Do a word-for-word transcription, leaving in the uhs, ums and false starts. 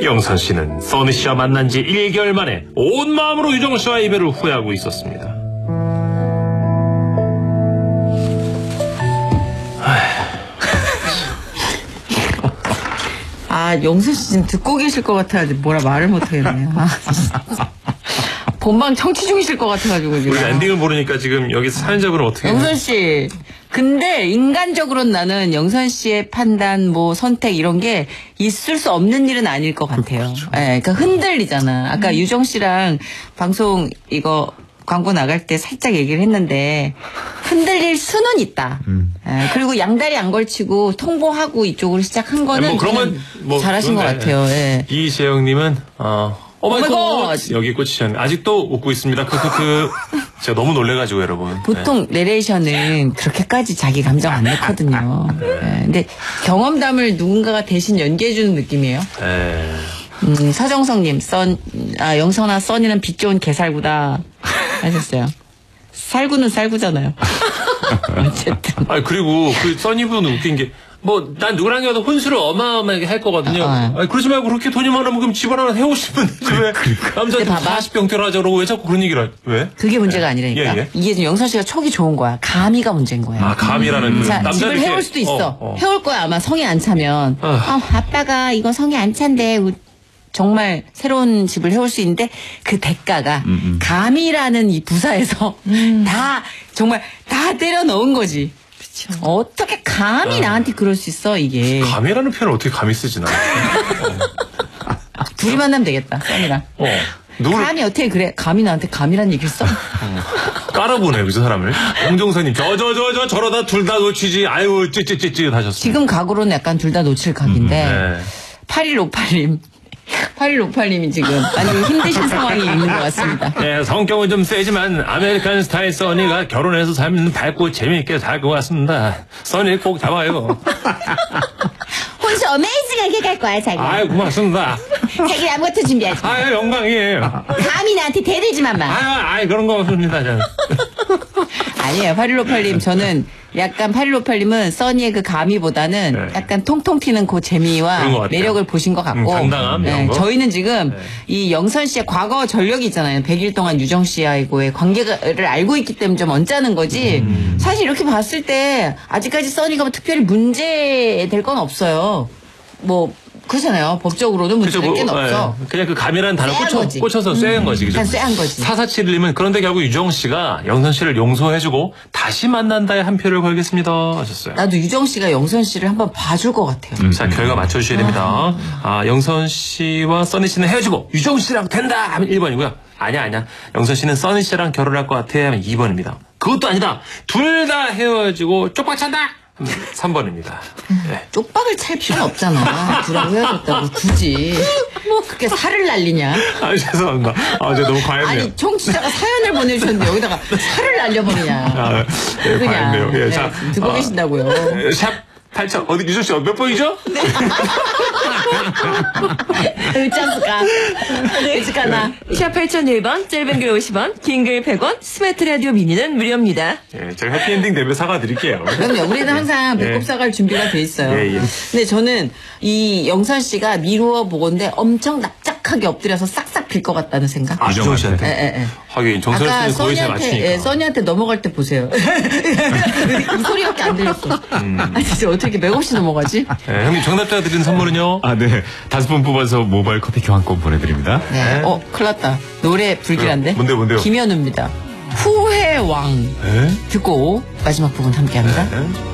영선 씨는 써니 씨와 만난 지 일 개월 만에 온 마음으로 유정 씨와 이별을 후회하고 있었습니다. 아, 영선 씨 지금 듣고 계실 것 같아가지고 뭐라 말을 못하겠네요. 아, 본방 청취 중이실 것 같아가지고 지금. 우리 엔딩을 모르니까 지금 여기서 사연자분은 어떻게 해요? 영선 씨. 근데 인간적으로는 나는 영선 씨의 판단, 뭐 선택 이런 게 있을 수 없는 일은 아닐 것 같아요. 그렇죠. 예, 그러니까 흔들리잖아. 아까 음. 유정 씨랑 방송 이거 광고 나갈 때 살짝 얘기를 했는데 흔들릴 수는 있다. 음. 예, 그리고 양다리 안 걸치고 통보하고 이쪽으로 시작한 거는 뭐 그러면 뭐 잘하신 것 같아요. 예. 이재영님은 어. 오마이갓 여기 꽂히셨네. 아직도 웃고 있습니다. 크크크. 제가 너무 놀래가지고 여러분. 보통 네. 내레이션은 그렇게까지 자기 감정 안 넣거든요. 네. 네. 근데 경험담을 누군가가 대신 연기해주는 느낌이에요. 네. 음, 서정성님, 썬, 아, 영선아, 써니는 빛 좋은 개살구다 하셨어요. 살구는 살구잖아요. 어쨌든. 아 그리고 그 써니분 웃긴 게. 뭐, 난 누구랑 해도 혼수를 어마어마하게 할 거거든요. 아, 아니, 그러지 말고 그렇게 돈이 많으면 그럼 집안 하나 해오시면 되지. 왜? 남자한테 사십 병태를 하자 그러고 왜 자꾸 그런 얘기를 하, 왜? 그게 문제가 아니라니까. 예, 예. 이게 지금 영선 씨가 촉이 좋은 거야. 감이가 문제인 거야. 아, 감이라는 그. 자, 집을 해올 수도 있어. 어, 어. 해올 거야, 아마 성에 안 차면. 어. 어, 아빠가 이거 성에 안 찬대. 정말 새로운 집을 해올 수 있는데 그 대가가 음, 음. 감이라는 이 부사에서 음. 다, 정말 다 때려 넣은 거지. 그쵸. 어떻게 감히 어. 나한테 그럴 수 있어 이게. 감이라는 표현을 어떻게 감히 쓰지 나. 어. 둘이 만나면 되겠다. 썸이랑. 어. 누구를... 감이 어떻게 그래? 감이 나한테 감이란 얘기를 써? 깔아보네 그 사람을. 홍종선님 저 저 저 저 저러다 둘 다 놓치지. 아유 찌찌찌찌 하셨어요. 지금 각오로는 약간 둘 다 놓칠 각인데. 음, 네. 팔일오팔님. 팔일오팔님이 지금 아주 힘드신 상황이 있는 것 같습니다. 네, 성격은 좀 세지만 아메리칸 스타일 써니가 결혼해서 살면 밝고 재미있게 살 것 같습니다. 써니 꼭 잡아요. 혼수 어메이징하게 갈 거야 자기. 아유 고맙습니다. 자기 아무것도 준비하지 마. 아유 영광이에요. 감히 나한테 대들지만 마. 아유 아유 그런 거 없습니다 저는. 아니에요. 팔일오팔님 저는 약간 팔일오팔님은 써니의 그 감이보다는 네. 약간 통통 튀는 그 재미와 매력을 보신 것 같고. 음, 당당함 네, 저희는 지금 네. 이 영선 씨의 과거 전력이 있잖아요. 백 일 동안 유정 씨하고의 관계를 알고 있기 때문에 좀 언짢은 거지. 음. 사실 이렇게 봤을 때 아직까지 써니가 뭐 특별히 문제될 건 없어요. 뭐 그렇잖아요. 법적으로는 문제될 게 뭐, 없어. 네. 그냥 그 감이라는 단어 꽂혀, 꽂혀서 쎄한 음, 거지. 그죠? 쎄한 거지. 사사칠일님은 그런데 결국 유정 씨가 영선 씨를 용서해주고 다시 만난다에 한 표를 걸겠습니다 하셨어요. 나도 유정 씨가 영선 씨를 한번 봐줄 것 같아요. 음, 자 결과 맞춰주셔야 됩니다. 아, 아 영선 씨와 써니 씨는 헤어지고 유정 씨랑 된다 하면 일 번이고요. 아니야 아니야. 영선 씨는 써니 씨랑 결혼할 것 같아 하면 이 번입니다. 그것도 아니다. 둘 다 헤어지고 쪽박 찬다. 삼 번입니다. 네. 쪽박을 찰 필요는 없잖아. 둘하고 헤어졌다고 굳이 뭐 그렇게 살을 날리냐. 아 죄송합니다. 아 제가 너무 과했네요. 아니 청취자가 사연을 보내주셨는데 여기다가 살을 날려버리냐. 아, 네, 그냥 과했네요. 예, 네, 자, 듣고 아, 계신다고요. 샵 팔천 어디 유정 씨 몇 번이죠? 네. 어쩌을까? 어쩌까나. 샵 팔천일 번, 짧은 글 오십 원, 긴 글 백 원, 스마트 라디오 미니는 무료입니다. 예, 제가 해피엔딩 되면 사과드릴게요. 그럼요. 우리는 항상 배꼽 사과를 예. 준비가 돼 있어요. 예, 예. 근데 저는 이 영선 씨가 미루어 보건데 엄청 납작하게 엎드려서 싹싹 빌 것 같다는 생각. 아, 유정 씨한테? 예, 예, 예. 하긴 정선 씨는 거의 제 맞추니까. 예, 써니한테 넘어갈 때 보세요. 이 소리밖에 안 들렸어. 음. 아, 진짜 어떻게 이렇게 맥없이 넘어가지? 네, 형님 정답자 드리는 선물은요? 아, 네. 다섯 분 뽑아서 모바일 커피 교환권 보내드립니다. 네. 어, 큰일 났다. 노래 불길한데? 네. 뭔데요, 뭔데요? 김현우입니다. 후회왕. 네? 듣고 마지막 부분 함께 합니다. 네.